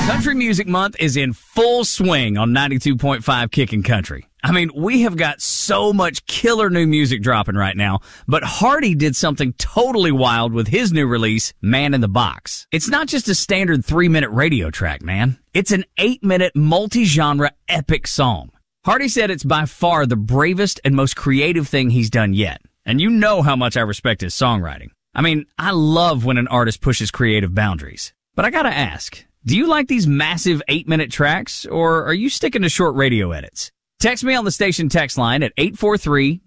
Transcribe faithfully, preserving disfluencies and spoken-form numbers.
Country Music Month is in full swing on ninety-two point five Kickin' Country. I mean, we have got so much killer new music dropping right now, but Hardy did something totally wild with his new release, Man in the Box. It's not just a standard three-minute radio track, man. It's an eight-minute multi-genre epic song. Hardy said it's by far the bravest and most creative thing he's done yet. And you know how much I respect his songwriting. I mean, I love when an artist pushes creative boundaries. But I gotta ask, do you like these massive eight-minute tracks, or are you sticking to short radio edits? Text me on the station text line at eight four three